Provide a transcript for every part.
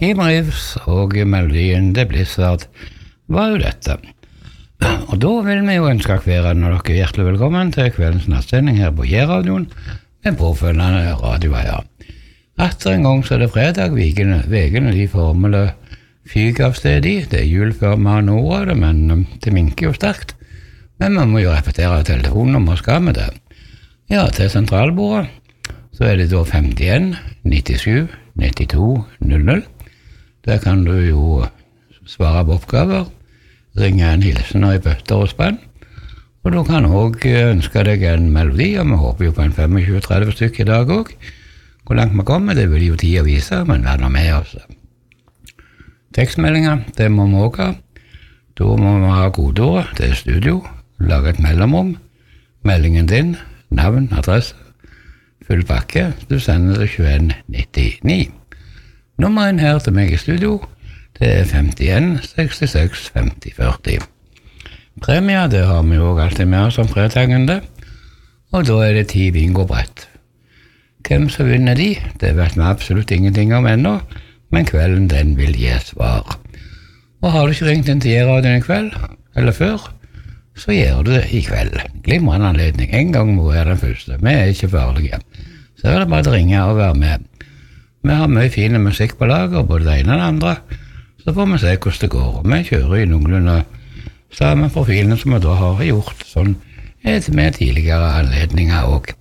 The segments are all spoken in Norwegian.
Keith Reeves og melodien The Blizzard var jo dette. Og da vil vi jo ønske dere når dere hjertelig velkommen til kveldens nattsending her på J-radioen med påfølgende radioveier. Etter en gang så er det fredag, vegene de formele fyg av sted i. Det er jul før vi har noe av det, men det minker jo sterkt. Men vi må jo repetere telefonnummer, skal vi det? Ja, til sentralbordet så er det da 51 97 92 00. Der kan du jo svare på oppgaver, ringe en hilsen og i bøtter og spann, og du kan også ønske deg en melodi, og vi håper jo på en 25-30 stykker i dag også. Hvor langt vi kommer, det vil jo tida vise, men vær nå med oss. Tekstmeldinger, det må vi også ha. Da må vi ha kodeord til studio, lage et mellomrom, meldingen din, navn, adresse, full pakke, du sender til 2199. Nummeren her til meg i studio, det er 51 66 50 40. Premie, det har vi jo alltid med oss som fredagende, og da er det 10 bingobrett. Hvem som vinner de, det vet vi absolutt ingenting om ennå, men kvelden den vil gi svar. Og har du ikke ringt inn til J-radioen i kveld, eller før, så gjør du det i kveld. Glimrende anledning, en gang må være den første, vi er ikke farlige. Så er det bare å ringe og være med. Vi har mye fine musikk på lager, både det ene og det andre, så får vi se hvordan det går. Vi kjører i noenlunde samme profilene som vi da har gjort, sånn med tidligere anledninger også.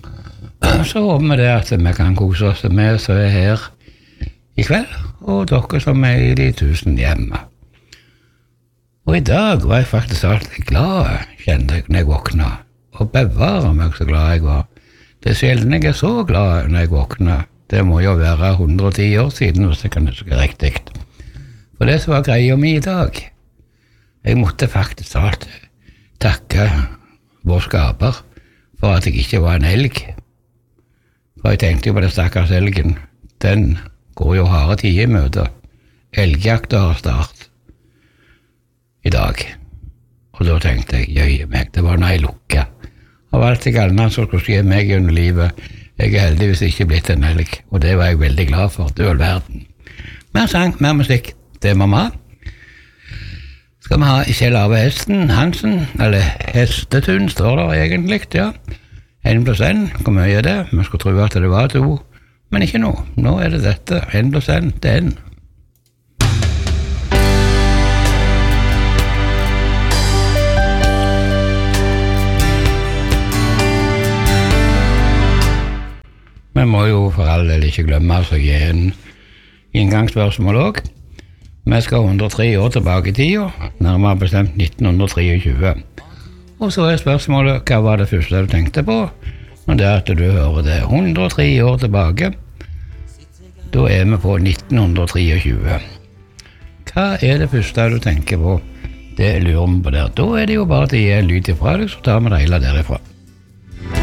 Så håper vi det at vi kan kose oss med så er her i kveld, og dere som er i de 1000 hjemme. Og i dag var jeg faktisk alltid glad, kjente jeg når jeg våkna, og bevare meg så glad jeg var. Det er sjelden jeg er så glad når jeg våkna. Det må jo være 110 år siden, hvis jeg kan huske riktig. For det som var greia mi i dag, jeg måtte faktisk takke vår skaper for at jeg ikke var en elg. For jeg tenkte jo på det stakkars elgen, den går jo harde tider i møte. Elgjakta har start i dag. Og da tenkte jeg, jøye meg, det var når jeg lukket. Av alt jeg annet som skulle skje meg under livet, jeg er heldigvis ikke blitt en elg, og det var jeg veldig glad for, det var verden. Mer sang, mer musikk, det må vi ha. Skal vi ha Kjell Arve Hansen, eller Hestetun, står der egentlig, ja. 1+1, hvor mye er det? Vi skulle tro at det var 2, men ikke nå. Nå er det dette, 1+1, det er 1. Vi må jo for all del ikke glemme å gi en inngangsspørsmål også. Vi skal 103 år tilbake i tida, nærmere bestemt 1923. Og så er spørsmålet, hva var det første du tenkte på? Og det er at du hører det 103 år tilbake, da er vi på 1923. Hva er det første du tenker på? Det lurer vi på der. Da er det jo bare til å gi en lyd ifra deg, så tar vi det hele derifra.